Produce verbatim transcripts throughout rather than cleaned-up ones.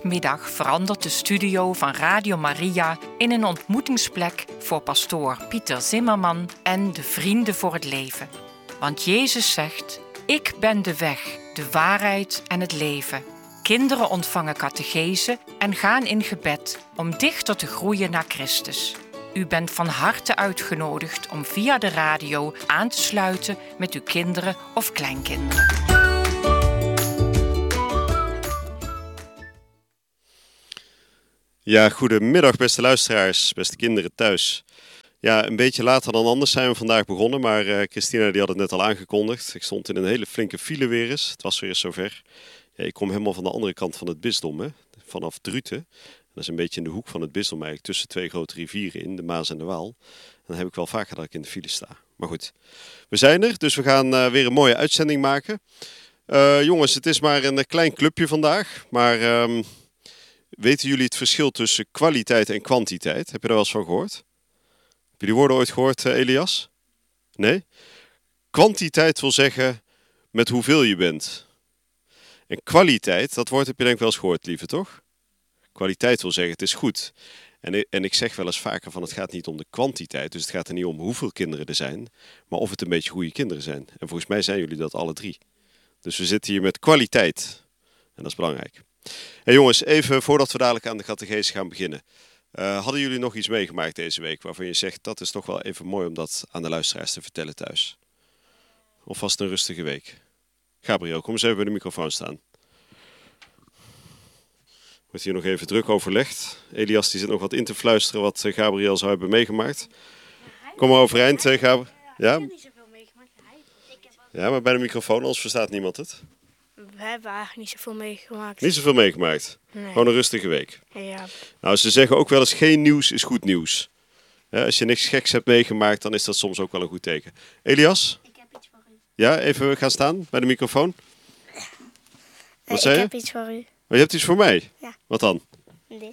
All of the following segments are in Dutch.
Zondagmiddag verandert de studio van Radio Maria in een ontmoetingsplek voor pastoor Pieter Zimmerman en de Vrienden voor het Leven. Want Jezus zegt: ik ben de weg, de waarheid en het leven. Kinderen ontvangen catechese en gaan in gebed om dichter te groeien naar Christus. U bent van harte uitgenodigd om via de radio aan te sluiten met uw kinderen of kleinkinderen. Ja, goedemiddag beste luisteraars, beste kinderen thuis. Ja, een beetje later dan anders zijn we vandaag begonnen, maar uh, Christina die had het net al aangekondigd. Ik stond in een hele flinke file weer eens, het was weer eens zover. Ja, ik kom helemaal van de andere kant van het bisdom, hè? Vanaf Druten. Dat is een beetje in de hoek van het bisdom eigenlijk, tussen twee grote rivieren in, de Maas en de Waal. En dan heb ik wel vaker dat ik in de file sta. Maar goed, we zijn er, dus we gaan uh, weer een mooie uitzending maken. Uh, jongens, het is maar een klein clubje vandaag, maar um, weten jullie het verschil tussen kwaliteit en kwantiteit? Heb je daar wel eens van gehoord? Heb je die woorden ooit gehoord, uh, Elias? Nee? Kwantiteit wil zeggen met hoeveel je bent. En kwaliteit, dat woord heb je denk ik wel eens gehoord, lieve, toch? Kwaliteit wil zeggen, het is goed. En, en ik zeg wel eens vaker van, het gaat niet om de kwantiteit. Dus het gaat er niet om hoeveel kinderen er zijn. Maar of het een beetje goede kinderen zijn. En volgens mij zijn jullie dat alle drie. Dus we zitten hier met kwaliteit. En dat is belangrijk. Hey jongens, even voordat we dadelijk aan de catechese gaan beginnen. Uh, hadden jullie nog iets meegemaakt deze week waarvan je zegt, dat is toch wel even mooi om dat aan de luisteraars te vertellen thuis? Of was het een rustige week? Gabriel, kom eens even bij de microfoon staan. Wordt hier nog even druk overlegd. Elias die zit nog wat in te fluisteren wat Gabriel zou hebben meegemaakt. Kom maar overeind, Gabriel. Ja? Ja, maar bij de microfoon, anders verstaat niemand het. We hebben eigenlijk niet zoveel meegemaakt. Niet zoveel meegemaakt? Nee. Gewoon een rustige week? Ja. Nou, ze zeggen ook wel eens, geen nieuws is goed nieuws. Ja, als je niks geks hebt meegemaakt, dan is dat soms ook wel een goed teken. Elias? Ik heb iets voor u. Ja, even gaan staan bij de microfoon. Wat uh, zei je? Ik heb iets voor u. Oh, je hebt iets voor mij? Ja. Wat dan? Dit.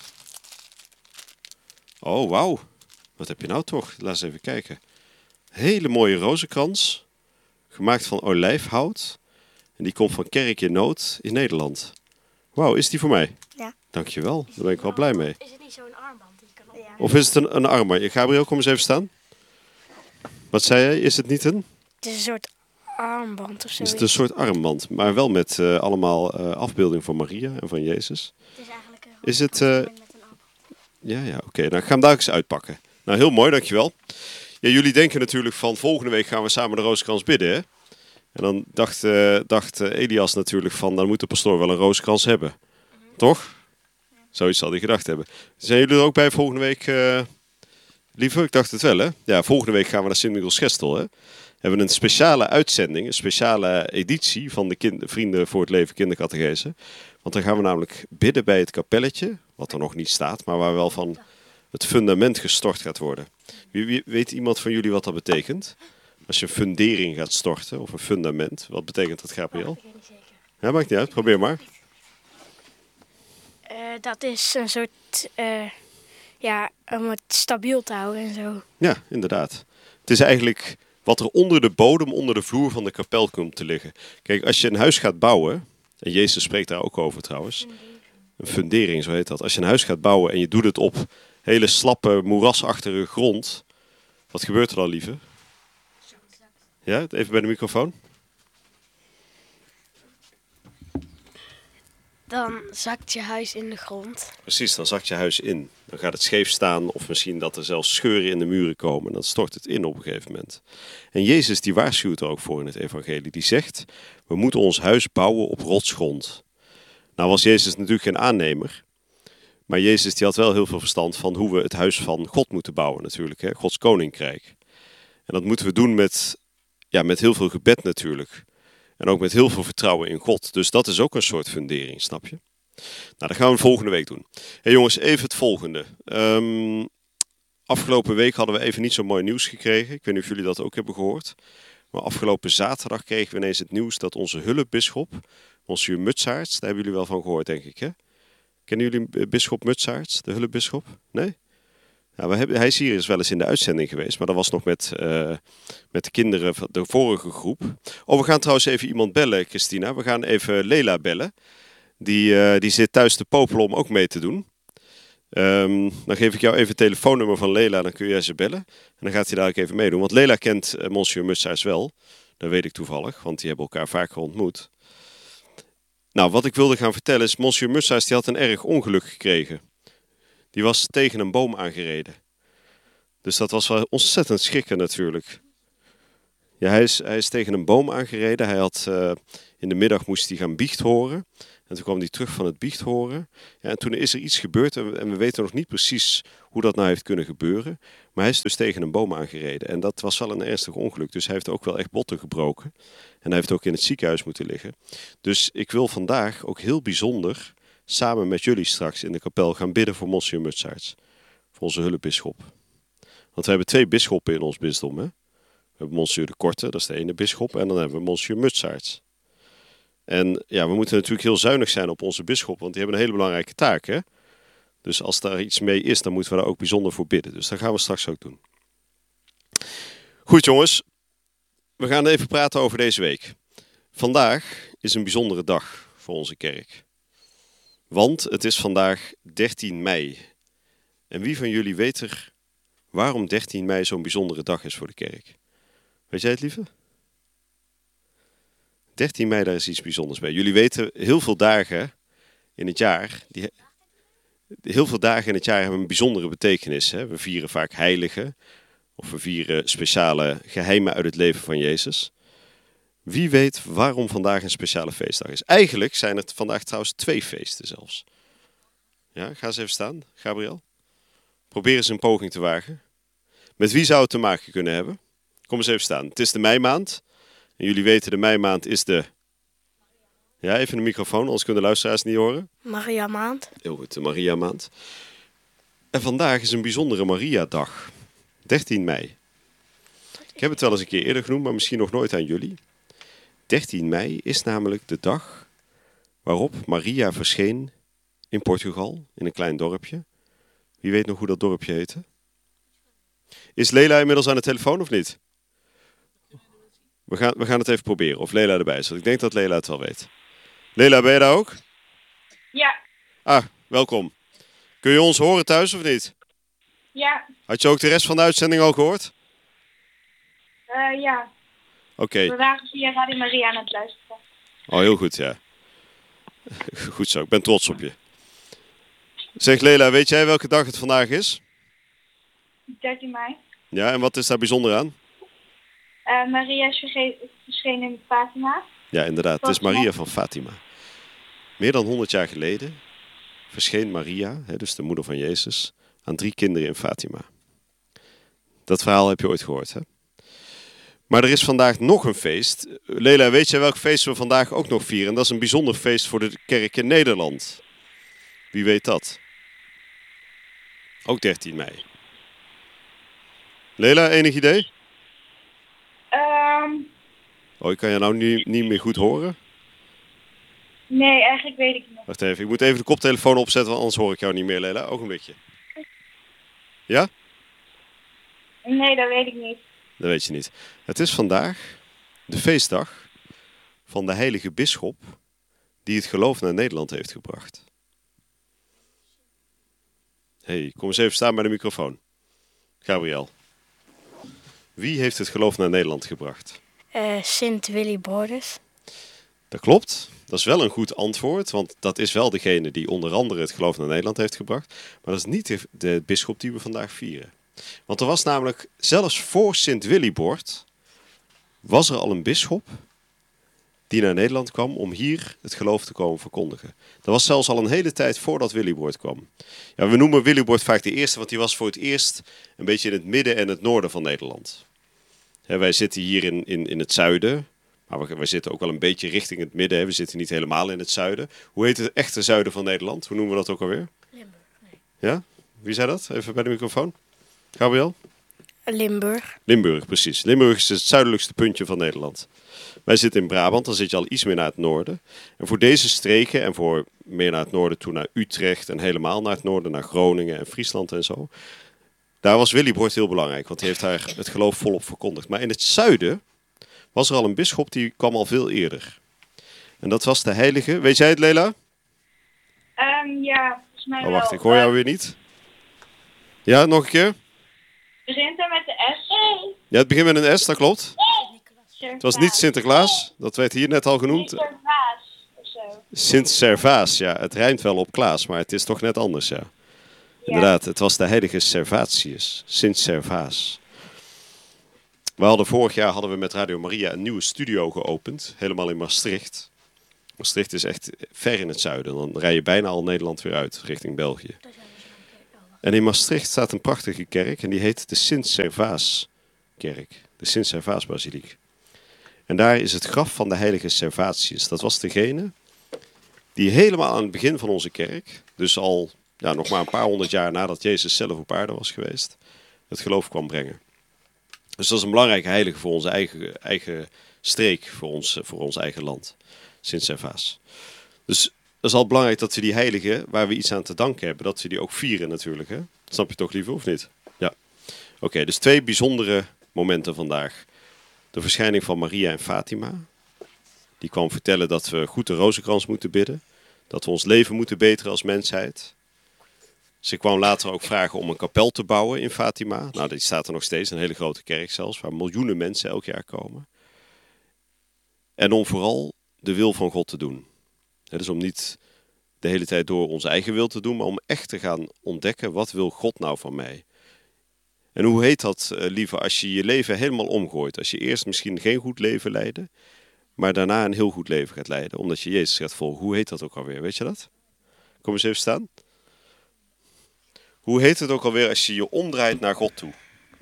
Oh, wauw. Wat heb je nou toch? Laat eens even kijken. Hele mooie rozenkrans. Gemaakt van olijfhout. En die komt van Kerk in Nood in Nederland. Wauw, is die voor mij? Ja. Dankjewel, daar ben ik wel blij mee. Is het niet zo'n armband? Die kan ja. Of is het een, een armband? Gabriel, kom eens even staan. Wat zei jij? Is het niet een? Het is een soort armband of zo. Is het een soort armband, maar wel met uh, allemaal uh, afbeelding van Maria en van Jezus. Het is eigenlijk een is het, uh... met een armband. Ja, ja, oké. Okay. Nou, ik ga hem daar eens uitpakken. Nou, heel mooi, dankjewel. Ja, jullie denken natuurlijk van volgende week gaan we samen de rozenkrans bidden, hè? En dan dacht, uh, dacht uh, Elias natuurlijk van, dan moet de pastoor wel een rozenkrans hebben. Mm-hmm. Toch? Ja. Zoiets zal hij gedacht hebben. Zijn jullie er ook bij volgende week, uh, lieve? Ik dacht het wel, hè? Ja, volgende week gaan we naar Sint-Michiels-Gestel, hè? We hebben een speciale uitzending, een speciale editie van de kind- Vrienden voor het Leven kindercatechese. Want dan gaan we namelijk bidden bij het kapelletje, wat er nog niet staat, maar waar wel van het fundament gestort gaat worden. Wie, wie, weet iemand van jullie wat dat betekent? Als je een fundering gaat storten, of een fundament, wat betekent dat, Gabriel? Ja, maakt niet uit, probeer maar. Uh, dat is een soort, uh, ja, om het stabiel te houden en zo. Ja, inderdaad. Het is eigenlijk wat er onder de bodem, onder de vloer van de kapel komt te liggen. Kijk, als je een huis gaat bouwen, en Jezus spreekt daar ook over trouwens, een fundering, zo heet dat. Als je een huis gaat bouwen en je doet het op hele slappe, moerasachtige grond, wat gebeurt er dan, lieve? Ja, even bij de microfoon. Dan zakt je huis in de grond. Precies, dan zakt je huis in. Dan gaat het scheef staan of misschien dat er zelfs scheuren in de muren komen. En dan stort het in op een gegeven moment. En Jezus die waarschuwt er ook voor in het evangelie. Die zegt, we moeten ons huis bouwen op rotsgrond. Nou was Jezus natuurlijk geen aannemer. Maar Jezus die had wel heel veel verstand van hoe we het huis van God moeten bouwen natuurlijk. Hè? Gods koninkrijk. En dat moeten we doen met... Ja, met heel veel gebed natuurlijk. En ook met heel veel vertrouwen in God. Dus dat is ook een soort fundering, snap je? Nou, dat gaan we volgende week doen. Hey jongens, even het volgende. Um, afgelopen week hadden we even niet zo mooi nieuws gekregen. Ik weet niet of jullie dat ook hebben gehoord. Maar afgelopen zaterdag kregen we ineens het nieuws dat onze hulpbisschop, monsieur Mutsaerts, daar hebben jullie wel van gehoord, denk ik, hè? Kennen jullie bisschop Mutsaerts, de hulpbisschop? Nee? Nou, we hebben, hij is hier eens wel eens in de uitzending geweest, maar dat was nog met, uh, met de kinderen van de vorige groep. Oh, we gaan trouwens even iemand bellen, Christina. We gaan even Lela bellen. die, uh, die zit thuis te popelen om ook mee te doen. Um, dan geef ik jou even het telefoonnummer van Lela, dan kun jij ze bellen. En dan gaat hij dadelijk even meedoen. Want Lela kent uh, Monsieur Mutsaerts wel. Dat weet ik toevallig, want die hebben elkaar vaker ontmoet. Nou, wat ik wilde gaan vertellen is, Monsieur Mutsaerts die had een erg ongeluk gekregen. Die was tegen een boom aangereden. Dus dat was wel ontzettend schrikken natuurlijk. Ja, hij is, hij is tegen een boom aangereden. Hij had, uh, in de middag moest hij gaan biecht horen. En toen kwam hij terug van het biecht horen. Ja, en toen is er iets gebeurd en we, en we weten nog niet precies hoe dat nou heeft kunnen gebeuren. Maar hij is dus tegen een boom aangereden. En dat was wel een ernstig ongeluk. Dus hij heeft ook wel echt botten gebroken. En hij heeft ook in het ziekenhuis moeten liggen. Dus ik wil vandaag ook heel bijzonder samen met jullie straks in de kapel gaan bidden voor Monsieur Mutsaerts. Voor onze hulpbisschop. Want we hebben twee bisschoppen in ons bisdom. Hè? We hebben Monsieur de Korte, dat is de ene bisschop. En dan hebben we Monsieur Mutsaerts. En ja, we moeten natuurlijk heel zuinig zijn op onze bisschop, want die hebben een hele belangrijke taak. Hè? Dus als daar iets mee is, dan moeten we daar ook bijzonder voor bidden. Dus dat gaan we straks ook doen. Goed jongens, we gaan even praten over deze week. Vandaag is een bijzondere dag voor onze kerk. Want het is vandaag dertien mei. En wie van jullie weet er waarom dertien mei zo'n bijzondere dag is voor de kerk? Weet jij het, lieve? dertien mei, daar is iets bijzonders bij. Jullie weten, heel veel dagen in het jaar, die, heel veel dagen in het jaar hebben een bijzondere betekenis. Hè? We vieren vaak heiligen, of we vieren speciale geheimen uit het leven van Jezus. Wie weet waarom vandaag een speciale feestdag is? Eigenlijk zijn er vandaag trouwens twee feesten zelfs. Ja, ga eens even staan, Gabriel. Probeer eens een poging te wagen. Met wie zou het te maken kunnen hebben? Kom eens even staan. Het is de meimaand. En jullie weten, de meimaand is de... Ja, even de microfoon, anders kunnen de luisteraars niet horen. Maria maand. Heel goed, de Maria maand. En vandaag is een bijzondere Maria-dag. dertien mei. Ik heb het wel eens een keer eerder genoemd, maar misschien nog nooit aan jullie. dertien mei is namelijk de dag waarop Maria verscheen in Portugal, in een klein dorpje. Wie weet nog hoe dat dorpje heette? Is Lela inmiddels aan de telefoon of niet? We gaan, we gaan het even proberen of Lela erbij is. Ik denk dat Lela het wel weet. Lela, ben je daar ook? Ja. Ah, welkom. Kun je ons horen thuis of niet? Ja. Had je ook de rest van de uitzending al gehoord? Uh, ja. Oké. Okay. We waren via Radio Maria aan het luisteren. Oh, heel goed, ja. Goed zo, ik ben trots op je. Zeg Lela, weet jij welke dag het vandaag is? dertien mei. Ja, en wat is daar bijzonder aan? Uh, Maria is verschenen in Fatima. Ja, inderdaad. Het is Maria van Fatima. Meer dan honderd jaar geleden verscheen Maria, dus de moeder van Jezus, aan drie kinderen in Fatima. Dat verhaal heb je ooit gehoord, hè? Maar er is vandaag nog een feest. Lela, weet jij welk feest we vandaag ook nog vieren? En dat is een bijzonder feest voor de kerk in Nederland. Wie weet dat? Ook dertien mei. Lela, enig idee? Um, oh, ik kan je nou niet, niet meer goed horen? Nee, eigenlijk weet ik niet. Wacht even, ik moet even de koptelefoon opzetten, want anders hoor ik jou niet meer, Lela. Ogenblikje. Ja? Nee, dat weet ik niet. Dat weet je niet. Het is vandaag de feestdag van de heilige bisschop die het geloof naar Nederland heeft gebracht. Hé, hey, kom eens even staan bij de microfoon. Gabriel. Wie heeft het geloof naar Nederland gebracht? Uh, Sint Willibrordus. Dat klopt. Dat is wel een goed antwoord, want dat is wel degene die onder andere het geloof naar Nederland heeft gebracht. Maar dat is niet de, de bisschop die we vandaag vieren. Want er was namelijk, zelfs voor Sint Willibrord, was er al een bisschop die naar Nederland kwam om hier het geloof te komen verkondigen. Dat was zelfs al een hele tijd voordat Willibrord kwam. Ja, we noemen Willibrord vaak de eerste, want die was voor het eerst een beetje in het midden en het noorden van Nederland. Ja, wij zitten hier in, in, in het zuiden, maar we, wij zitten ook wel een beetje richting het midden. Hè. We zitten niet helemaal in het zuiden. Hoe heet het echte zuiden van Nederland? Hoe noemen we dat ook alweer? Limburg, nee. Ja? Wie zei dat? Even bij de microfoon. Gabriel? Limburg. Limburg, precies. Limburg is het zuidelijkste puntje van Nederland. Wij zitten in Brabant, dan zit je al iets meer naar het noorden. En voor deze streken en voor meer naar het noorden toe naar Utrecht en helemaal naar het noorden, naar Groningen en Friesland en zo. Daar was Willibrord heel belangrijk, want die heeft daar het geloof volop verkondigd. Maar in het zuiden was er al een bisschop die kwam al veel eerder. En dat was de heilige, weet jij het, Lela? Um, ja, volgens mij Oh, wel. wacht, ik hoor jou weer niet. Ja, nog een keer? Begint er met de S? Ja, het begint met een S, dat klopt. Servaas. Het was niet Sinterklaas, dat werd hier net al genoemd. Servaas of zo. Sint-Servaas, ja. Het rijmt wel op Klaas, maar het is toch net anders, ja. Inderdaad, het was de heilige Servatius, Sint-Servaas. We hadden vorig jaar hadden we met Radio Maria een nieuwe studio geopend, helemaal in Maastricht. Maastricht is echt ver in het zuiden, dan rij je bijna al Nederland weer uit, richting België. En in Maastricht staat een prachtige kerk en die heet de Sint-Servaaskerk, de Sint-Servaasbasiliek. En daar is het graf van de heilige Servatius. Dat was degene die helemaal aan het begin van onze kerk, dus al ja, nog maar een paar honderd jaar nadat Jezus zelf op aarde was geweest, het geloof kwam brengen. Dus dat is een belangrijke heilige voor onze eigen, eigen streek, voor ons, voor ons eigen land, Sint-Servaas. Dus dat is al belangrijk dat we die heilige, waar we iets aan te danken hebben, dat we die ook vieren natuurlijk. Hè? Snap je toch liever, of niet? Ja. Oké, okay, dus twee bijzondere momenten vandaag. De verschijning van Maria en Fatima. Die kwam vertellen dat we goed de rozenkrans moeten bidden. Dat we ons leven moeten beteren als mensheid. Ze kwam later ook vragen om een kapel te bouwen in Fatima. Nou, die staat er nog steeds, een hele grote kerk zelfs, waar miljoenen mensen elk jaar komen. En om vooral de wil van God te doen. He, dus om niet de hele tijd door onze eigen wil te doen, maar om echt te gaan ontdekken, wat wil God nou van mij? En hoe heet dat, uh, lieve, als je je leven helemaal omgooit? Als je eerst misschien geen goed leven leidde, maar daarna een heel goed leven gaat leiden, omdat je Jezus gaat volgen. Hoe heet dat ook alweer, weet je dat? Kom eens even staan. Hoe heet het ook alweer als je je omdraait naar God toe?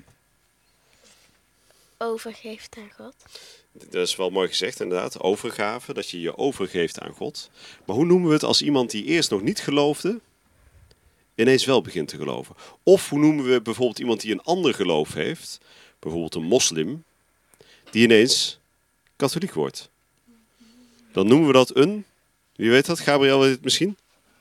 Overgeeft aan God. Dat is wel mooi gezegd inderdaad, overgave, dat je je overgeeft aan God. Maar hoe noemen we het als iemand die eerst nog niet geloofde, ineens wel begint te geloven? Of hoe noemen we bijvoorbeeld iemand die een ander geloof heeft, bijvoorbeeld een moslim, die ineens katholiek wordt? Dan noemen we dat een, wie weet dat, Gabriel weet het misschien?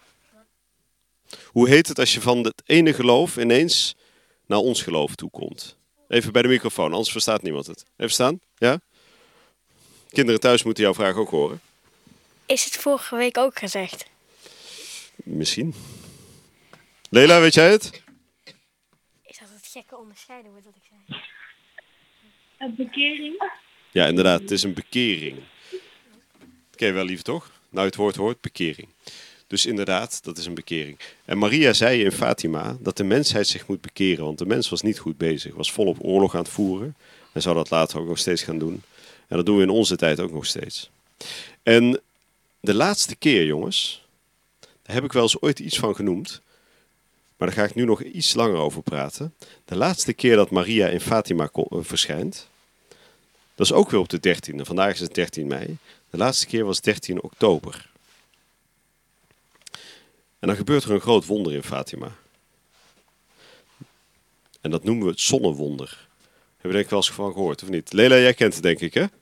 Hoe heet het als je van het ene geloof ineens naar ons geloof toekomt? Even bij de microfoon, anders verstaat niemand het. Even staan, ja? Kinderen thuis moeten jouw vraag ook horen. Is het vorige week ook gezegd? Misschien. Leila, weet jij het? Is dat het gekke onderscheiden wordt dat ik zei? Een bekering. Ja, inderdaad, het is een bekering. Dat ken je wel lief, toch? Nou, het woord hoort, bekering. Dus inderdaad, dat is een bekering. En Maria zei in Fatima dat de mensheid zich moet bekeren, want de mens was niet goed bezig, was volop oorlog aan het voeren en zou dat later ook nog steeds gaan doen. En dat doen we in onze tijd ook nog steeds. En de laatste keer, jongens, daar heb ik wel eens ooit iets van genoemd, maar daar ga ik nu nog iets langer over praten. De laatste keer dat Maria in Fatima verschijnt, dat is ook weer op de dertiende. Vandaag is het dertien mei. De laatste keer was dertien oktober. En dan gebeurt er een groot wonder in Fatima. En dat noemen we het zonnewonder. Hebben we denk ik wel eens van gehoord, of niet? Leila, jij kent het denk ik, hè?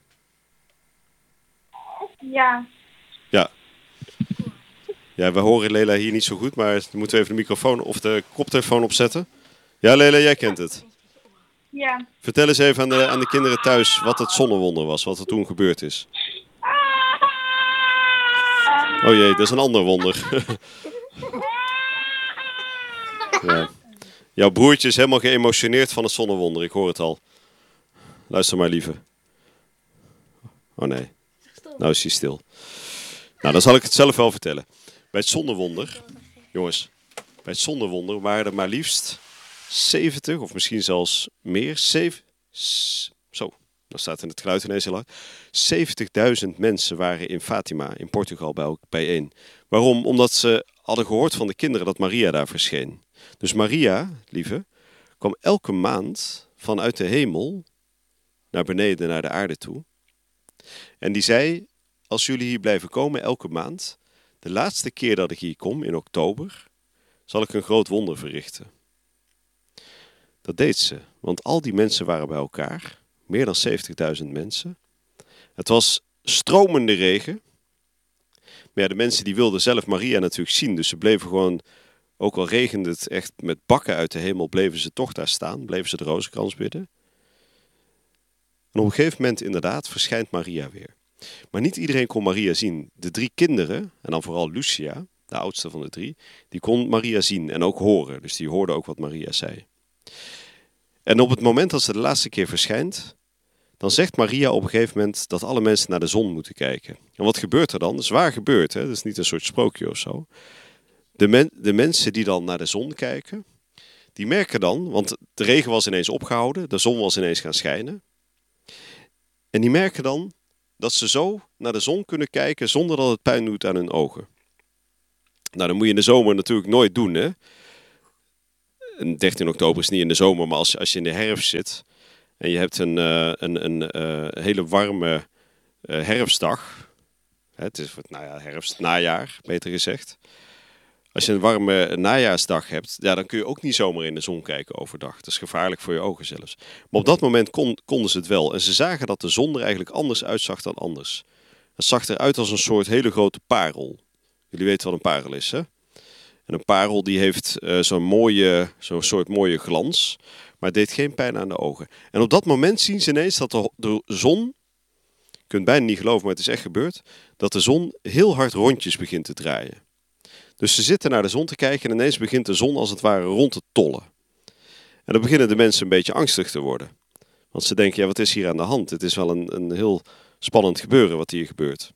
Ja. Ja. Ja, we horen Leila hier niet zo goed, maar dan moeten we even de microfoon of de koptelefoon opzetten. Ja, Leila, jij kent het. Ja. Vertel eens even aan de, aan de kinderen thuis wat het zonnewonder was, wat er toen gebeurd is. Oh jee, dat is een ander wonder. Ja. Jouw broertje is helemaal geëmotioneerd van het zonnewonder, ik hoor het al. Luister maar, lieve. Oh nee, nou is hij stil. Nou, dan zal ik het zelf wel vertellen. Bij het zonnewonder, jongens, bij het zonnewonder waren er maar liefst zeventig, of misschien zelfs meer, zeven, zo, dan staat in het geluid ineens heel hard. zeventigduizend mensen waren in Fatima, in Portugal, bijeen. Waarom? Omdat ze hadden gehoord van de kinderen dat Maria daar verscheen. Dus Maria, lieve, kwam elke maand vanuit de hemel naar beneden, naar de aarde toe. En die zei, als jullie hier blijven komen elke maand, de laatste keer dat ik hier kom, in oktober, zal ik een groot wonder verrichten. Dat deed ze, want al die mensen waren bij elkaar, meer dan zeventigduizend mensen. Het was stromende regen. Maar ja, de mensen die wilden zelf Maria natuurlijk zien, dus ze bleven gewoon, ook al regende het echt met bakken uit de hemel, bleven ze toch daar staan, bleven ze de rozenkrans bidden. En op een gegeven moment inderdaad verschijnt Maria weer. Maar niet iedereen kon Maria zien. De drie kinderen, en dan vooral Lucia, de oudste van de drie, die kon Maria zien en ook horen. Dus die hoorde ook wat Maria zei. En op het moment dat ze de laatste keer verschijnt, dan zegt Maria op een gegeven moment dat alle mensen naar de zon moeten kijken. En wat gebeurt er dan? Dat is waar gebeurd, hè? Dat is niet een soort sprookje of zo. De, men, de mensen die dan naar de zon kijken, die merken dan, want de regen was ineens opgehouden, de zon was ineens gaan schijnen. En die merken dan dat ze zo naar de zon kunnen kijken zonder dat het pijn doet aan hun ogen. Nou, dat moet je in de zomer natuurlijk nooit doen, hè. En dertien oktober is niet in de zomer, maar als, als je in de herfst zit en je hebt een, uh, een, een uh, hele warme uh, herfstdag. Hè, het is nou ja, herfst, najaar, beter gezegd. Als je een warme najaarsdag hebt, ja, dan kun je ook niet zomaar in de zon kijken overdag. Dat is gevaarlijk voor je ogen zelfs. Maar op dat moment kon, konden ze het wel. En ze zagen dat de zon er eigenlijk anders uitzag dan anders. Het zag eruit als een soort hele grote parel. Jullie weten wat een parel is, hè? En een parel die heeft uh, zo'n mooie, zo'n soort mooie glans, maar het deed geen pijn aan de ogen. En op dat moment zien ze ineens dat de, de zon, je kunt bijna niet geloven, maar het is echt gebeurd, dat de zon heel hard rondjes begint te draaien. Dus ze zitten naar de zon te kijken en ineens begint de zon als het ware rond te tollen. En dan beginnen de mensen een beetje angstig te worden. Want ze denken, ja, wat is hier aan de hand? Het is wel een, een heel spannend gebeuren wat hier gebeurt.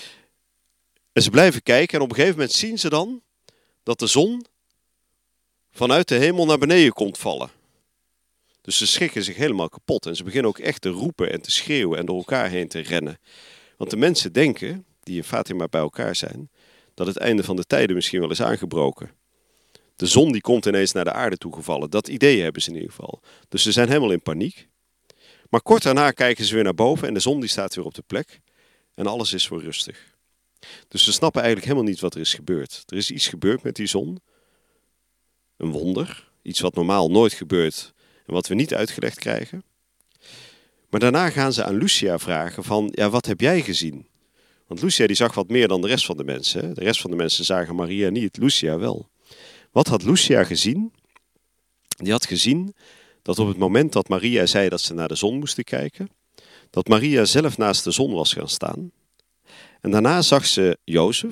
En ze blijven kijken en op een gegeven moment zien ze dan dat de zon vanuit de hemel naar beneden komt vallen. Dus ze schrikken zich helemaal kapot en ze beginnen ook echt te roepen en te schreeuwen en door elkaar heen te rennen. Want de mensen denken, die in Fatima bij elkaar zijn, dat het einde van de tijden misschien wel is aangebroken. De zon die komt ineens naar de aarde toegevallen. Dat idee hebben ze in ieder geval. Dus ze zijn helemaal in paniek. Maar kort daarna kijken ze weer naar boven en de zon die staat weer op de plek. En alles is weer rustig. Dus ze snappen eigenlijk helemaal niet wat er is gebeurd. Er is iets gebeurd met die zon. Een wonder. Iets wat normaal nooit gebeurt en wat we niet uitgelegd krijgen. Maar daarna gaan ze aan Lucia vragen van, ja, wat heb jij gezien? Want Lucia die zag wat meer dan de rest van de mensen. Hè? De rest van de mensen zagen Maria niet, Lucia wel. Wat had Lucia gezien? Die had gezien dat op het moment dat Maria zei dat ze naar de zon moesten kijken, dat Maria zelf naast de zon was gaan staan. En daarna zag ze Jozef,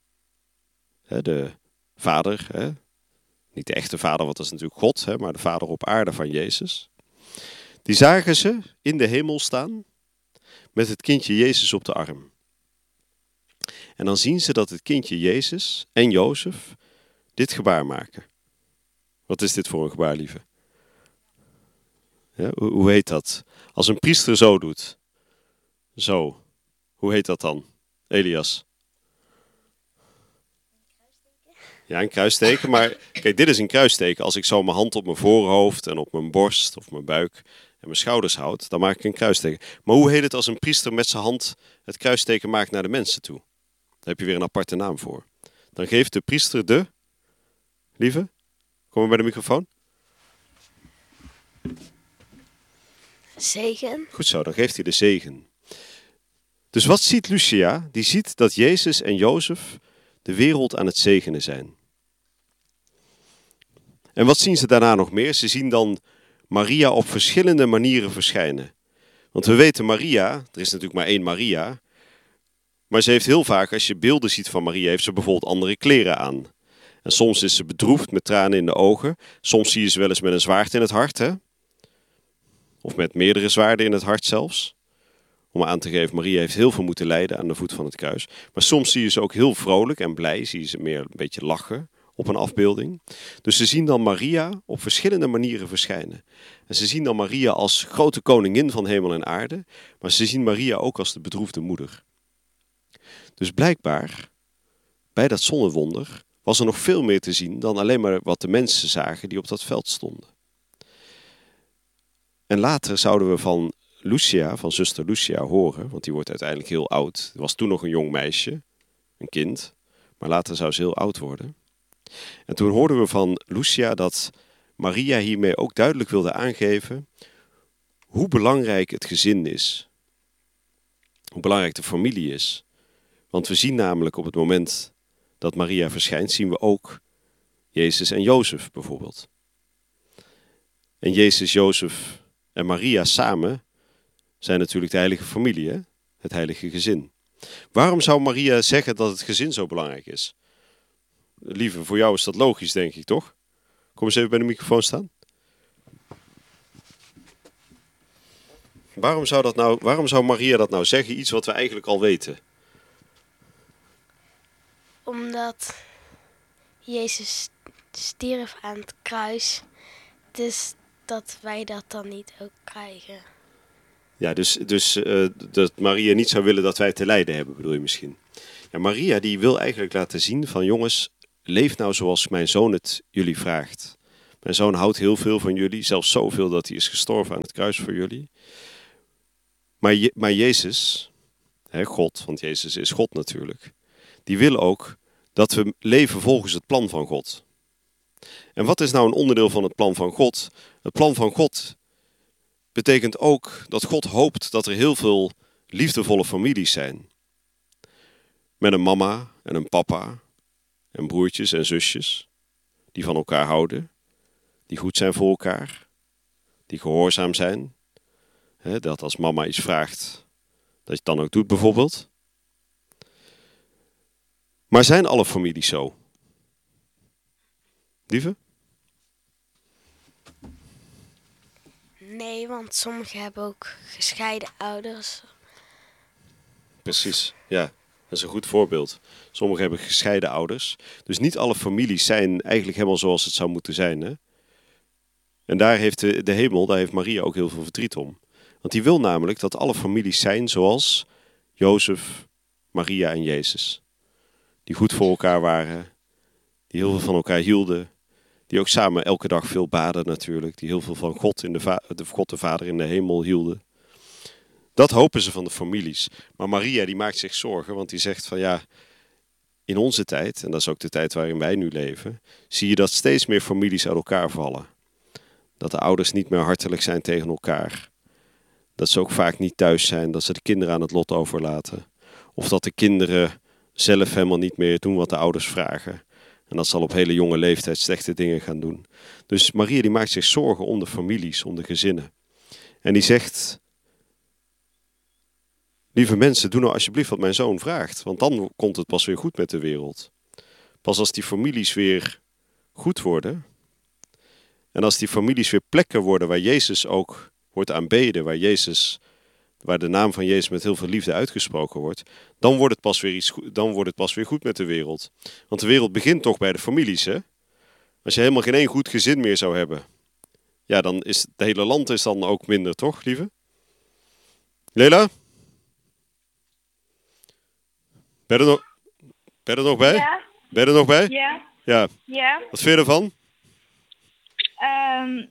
de vader, niet de echte vader, want dat is natuurlijk God, maar de vader op aarde van Jezus. Die zagen ze in de hemel staan met het kindje Jezus op de arm. En dan zien ze dat het kindje Jezus en Jozef dit gebaar maken. Wat is dit voor een gebaar, lieve? Ja, hoe, hoe heet dat? Als een priester zo doet. Zo. Hoe heet dat dan? Elias? Ja, een kruisteken. Maar kijk, dit is een kruisteken. Als ik zo mijn hand op mijn voorhoofd en op mijn borst of mijn buik en mijn schouders houd, dan maak ik een kruisteken. Maar hoe heet het als een priester met zijn hand het kruisteken maakt naar de mensen toe? Daar heb je weer een aparte naam voor. Dan geeft de priester de... Lieve, kom maar bij de microfoon. Zegen. Goed zo, dan geeft hij de zegen. Dus wat ziet Lucia? Die ziet dat Jezus en Jozef de wereld aan het zegenen zijn. En wat zien ze daarna nog meer? Ze zien dan Maria op verschillende manieren verschijnen. Want we weten Maria, er is natuurlijk maar één Maria, maar ze heeft heel vaak, als je beelden ziet van Maria, heeft ze bijvoorbeeld andere kleren aan. En soms is ze bedroefd met tranen in de ogen. Soms zie je ze wel eens met een zwaard in het hart, hè? Of met meerdere zwaarden in het hart zelfs. Om aan te geven, Maria heeft heel veel moeten lijden aan de voet van het kruis. Maar soms zie je ze ook heel vrolijk en blij. Zie je ze meer een beetje lachen op een afbeelding. Dus ze zien dan Maria op verschillende manieren verschijnen. En ze zien dan Maria als grote koningin van hemel en aarde. Maar ze zien Maria ook als de bedroefde moeder. Dus blijkbaar, bij dat zonnewonder, was er nog veel meer te zien dan alleen maar wat de mensen zagen die op dat veld stonden. En later zouden we van Lucia, van zuster Lucia, horen, want die wordt uiteindelijk heel oud. Ze was toen nog een jong meisje, een kind, maar later zou ze heel oud worden. En toen hoorden we van Lucia dat Maria hiermee ook duidelijk wilde aangeven hoe belangrijk het gezin is. Hoe belangrijk de familie is. Want we zien namelijk op het moment dat Maria verschijnt, zien we ook Jezus en Jozef bijvoorbeeld. En Jezus, Jozef en Maria samen zijn natuurlijk de heilige familie, hè? Het heilige gezin. Waarom zou Maria zeggen dat het gezin zo belangrijk is? Lieve, voor jou is dat logisch, denk ik, toch? Kom eens even bij de microfoon staan. Waarom zou, dat nou, waarom zou Maria dat nou zeggen? Iets wat we eigenlijk al weten. Omdat Jezus stierf aan het kruis. Dus dat wij dat dan niet ook krijgen. Ja, dus, dus uh, dat Maria niet zou willen dat wij te lijden hebben, bedoel je misschien? Ja, Maria die wil eigenlijk laten zien van jongens, leef nou zoals mijn zoon het jullie vraagt. Mijn zoon houdt heel veel van jullie, zelfs zoveel dat hij is gestorven aan het kruis voor jullie. Maar, je, maar Jezus, hè, God, want Jezus is God natuurlijk, die wil ook dat we leven volgens het plan van God. En wat is nou een onderdeel van het plan van God? Het plan van God betekent ook dat God hoopt dat er heel veel liefdevolle families zijn. Met een mama en een papa en broertjes en zusjes die van elkaar houden, die goed zijn voor elkaar, die gehoorzaam zijn. He, dat als mama iets vraagt, dat je het dan ook doet bijvoorbeeld. Maar zijn alle families zo? Lieve? Nee, want sommigen hebben ook gescheiden ouders. Precies, ja. Dat is een goed voorbeeld. Sommigen hebben gescheiden ouders. Dus niet alle families zijn eigenlijk helemaal zoals het zou moeten zijn. Hè? En daar heeft de, de hemel, daar heeft Maria ook heel veel verdriet om. Want die wil namelijk dat alle families zijn zoals Jozef, Maria en Jezus. Die goed voor elkaar waren. Die heel veel van elkaar hielden. Die ook samen elke dag veel baden natuurlijk. Die heel veel van God, in de, va- de, God de Vader in de hemel hielden. Dat hopen ze van de families. Maar Maria die maakt zich zorgen, want die zegt van ja, in onze tijd, en dat is ook de tijd waarin wij nu leven, zie je dat steeds meer families uit elkaar vallen. Dat de ouders niet meer hartelijk zijn tegen elkaar. Dat ze ook vaak niet thuis zijn, dat ze de kinderen aan het lot overlaten. Of dat de kinderen zelf helemaal niet meer doen wat de ouders vragen. En dat ze al op hele jonge leeftijd slechte dingen gaan doen. Dus Maria die maakt zich zorgen om de families, om de gezinnen. En die zegt: lieve mensen, doe nou alsjeblieft wat mijn zoon vraagt. Want dan komt het pas weer goed met de wereld. Pas als die families weer goed worden. En als die families weer plekken worden waar Jezus ook wordt aanbeden. Waar, Jezus, waar de naam van Jezus met heel veel liefde uitgesproken wordt. Dan wordt, het pas weer iets, dan wordt het pas weer goed met de wereld. Want de wereld begint toch bij de families, hè? Als je helemaal geen één goed gezin meer zou hebben. Ja, dan is het hele land is dan ook minder, toch, lieve? Lela? Ben je er nog, ben je er nog bij? Ja. Ben je er nog bij? Ja. Ja. Ja. Wat vind je ervan? Um,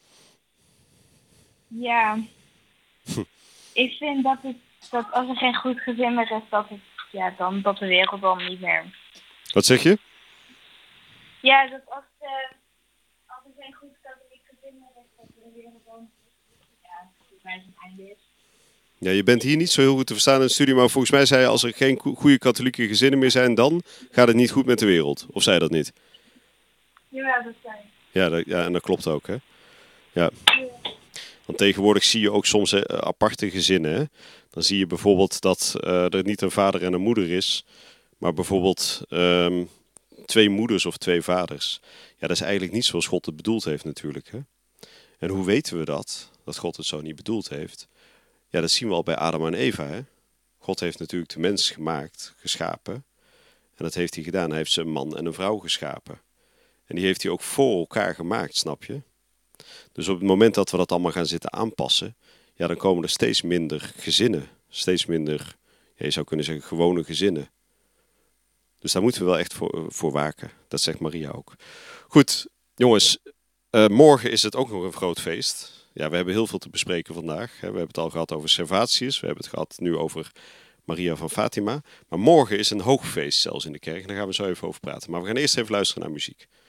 ja. Ik vind dat het dat als er geen goed gezin meer is, dat het ja dan dat de wereld dan niet meer. Wat zeg je? Ja, dat als uh, als er geen goed katholiek gezin meer is, dat de wereld dan ja bij zijn einde is. Ja, je bent hier niet zo heel goed te verstaan in de studie, maar volgens mij zei je als er geen goede katholieke gezinnen meer zijn, dan gaat het niet goed met de wereld. Of zei je dat niet? Ja, dat zei ik. Ja, dat, ja, en dat klopt ook, hè? Ja. Want tegenwoordig zie je ook soms hè, aparte gezinnen. Hè? Dan zie je bijvoorbeeld dat uh, er niet een vader en een moeder is, maar bijvoorbeeld um, twee moeders of twee vaders. Ja, dat is eigenlijk niet zoals God het bedoeld heeft natuurlijk. Hè? En hoe weten we dat? Dat God het zo niet bedoeld heeft? Ja, dat zien we al bij Adam en Eva. Hè? God heeft natuurlijk de mens gemaakt, geschapen. En dat heeft hij gedaan. Hij heeft ze een man en een vrouw geschapen. En die heeft hij ook voor elkaar gemaakt, snap je? Dus op het moment dat we dat allemaal gaan zitten aanpassen, ja, dan komen er steeds minder gezinnen. Steeds minder, ja, je zou kunnen zeggen, gewone gezinnen. Dus daar moeten we wel echt voor, voor waken. Dat zegt Maria ook. Goed, jongens, uh, morgen is het ook nog een groot feest. Ja, we hebben heel veel te bespreken vandaag. We hebben het al gehad over Servatius. We hebben het gehad nu over Maria van Fatima. Maar morgen is een hoogfeest zelfs in de kerk. Daar gaan we zo even over praten. Maar we gaan eerst even luisteren naar muziek.